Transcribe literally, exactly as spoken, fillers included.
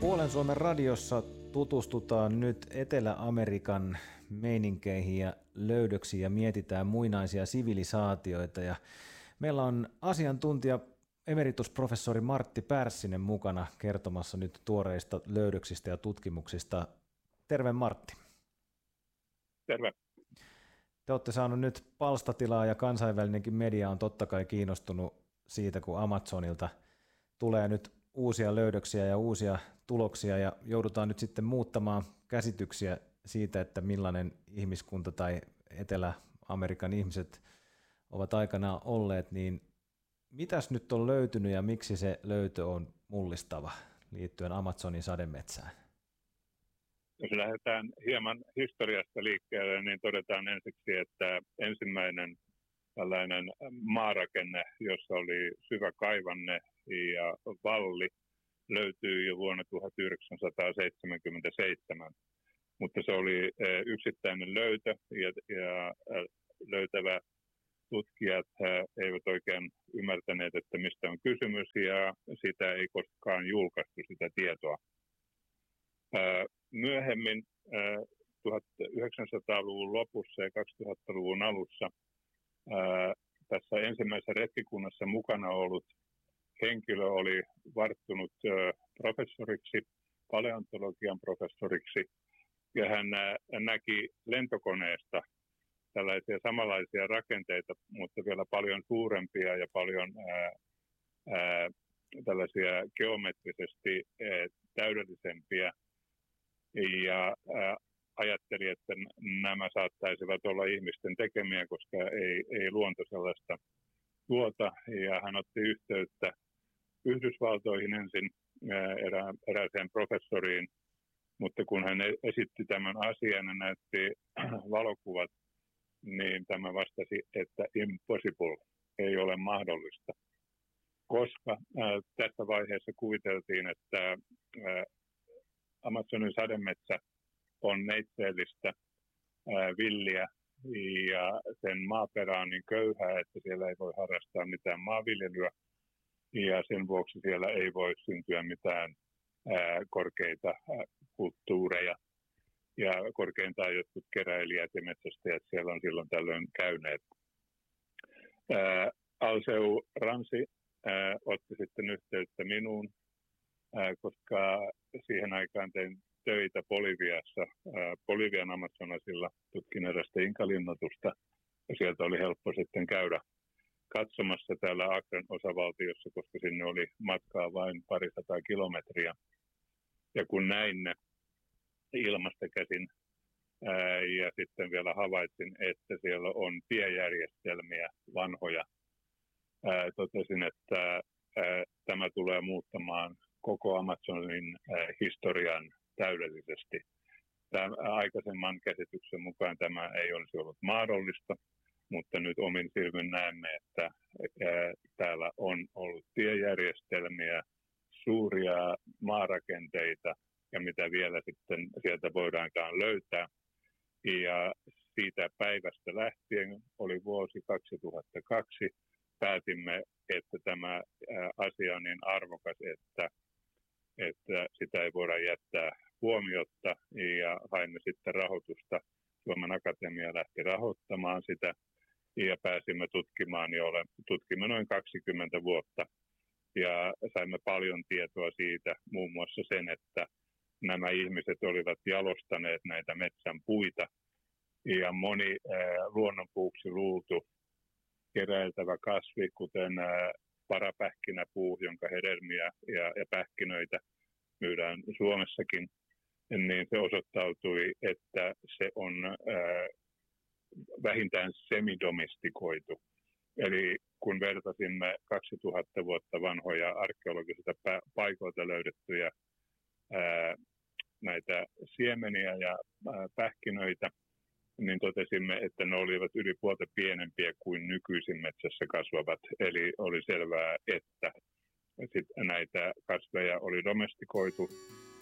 Puolen Suomen radiossa tutustutaan nyt Etelä-Amerikan meininkeihin ja löydöksiin ja mietitään muinaisia sivilisaatioita. Ja meillä on asiantuntija emeritusprofessori Martti Pärssinen mukana kertomassa nyt tuoreista löydöksistä ja tutkimuksista. Terve Martti. Terve. Te olette saaneet nyt palstatilaa ja kansainvälinenkin media on totta kai kiinnostunut siitä, kun Amazonilta tulee nyt uusia löydöksiä ja uusia tuloksia ja joudutaan nyt sitten muuttamaan käsityksiä siitä, että millainen ihmiskunta tai Etelä-Amerikan ihmiset ovat aikanaan olleet, niin mitäs nyt on löytynyt ja miksi se löytö on mullistava liittyen Amazonin sademetsään? Jos lähdetään hieman historiasta liikkeelle, niin todetaan ensiksi, että ensimmäinen tällainen maarakenne, jossa oli syvä kaivanne ja valli, löytyy jo vuonna tuhatyhdeksänsataaseitsemänkymmentäseitsemän. Mutta se oli yksittäinen löytö ja, ja löytävä tutkijat eivät oikein ymmärtäneet, että mistä on kysymys, ja sitä ei koskaan julkaistu sitä tietoa. Myöhemmin tuhatyhdeksänsataaluvun lopussa ja kaksituhattaluvun alussa tässä ensimmäisessä retkikunnassa mukana ollut henkilö oli varttunut professoriksi, paleontologian professoriksi, ja hän näki lentokoneesta tällaisia samanlaisia rakenteita, mutta vielä paljon suurempia ja paljon ää, ää, tällaisia geometrisesti ää, täydellisempiä. Ja ää, ajatteli, että nämä saattaisivat olla ihmisten tekemiä, koska ei, ei luonto sellaista tuota. Ja hän otti yhteyttä Yhdysvaltoihin ensin erä, erääseen professoriin, mutta kun hän esitti tämän asian ja näytti valokuvat, niin tämä vastasi, että impossible, ei ole mahdollista. Koska äh, tässä vaiheessa kuviteltiin, että äh, Amazonin sademetsä on neitseellistä, äh, villiä ja sen maaperä on niin köyhää, että siellä ei voi harrastaa mitään maanviljelyä ja sen vuoksi siellä ei voi syntyä mitään äh, korkeita äh, kulttuureja. Ja korkeintaan jotkut keräilijät ja metsästäjät siellä on silloin tällöin käyneet. Ää, Alseu Ramsi ää, otti sitten yhteyttä minuun, ää, koska siihen aikaan tein töitä Boliviassa, ää, Bolivian Amazonasilla, tutkin erästä inkalinnoitusta, ja sieltä oli helppo sitten käydä katsomassa täällä Acren osavaltiossa, koska sinne oli matkaa vain parisataa kilometriä. Ja kun näin ne ilmasta käsin ää, ja sitten vielä havaitsin, että siellä on tiejärjestelmiä vanhoja. Ää, totesin, että ää, tämä tulee muuttamaan koko Amazonin ää, historian täydellisesti. Tämän aikaisemman käsityksen mukaan tämä ei olisi ollut mahdollista, mutta nyt omin silmin näemme, että ää, täällä on ollut tiejärjestelmiä, suuria maarakenteita, ja mitä vielä sitten sieltä voidaankaan löytää. Ja siitä päivästä lähtien oli vuosi kaksituhattakaksi. Päätimme, että tämä asia on niin arvokas, että, että sitä ei voida jättää huomiotta. Ja haimme sitten rahoitusta. Suomen Akatemia lähti rahoittamaan sitä ja pääsimme tutkimaan ja ole, tutkimme noin kaksikymmentä vuotta. Ja saimme paljon tietoa siitä, muun muassa sen, että nämä ihmiset olivat jalostaneet näitä metsän puita ja moni ää, luonnonpuuksi luultu keräiltävä kasvi, kuten ää, parapähkinäpuu, jonka hedelmiä ja, ja pähkinöitä myydään Suomessakin, niin se osoittautui, että se on ää, vähintään semidomestikoitu. Eli kun vertasimme kaksituhatta vuotta vanhoja arkeologisilta paikoilta löydettyjä ää, näitä siemeniä ja ää, pähkinöitä, niin totesimme, että ne olivat yli puolta pienempiä kuin nykyisin metsässä kasvavat. Eli oli selvää, että sit näitä kasveja oli domestikoitu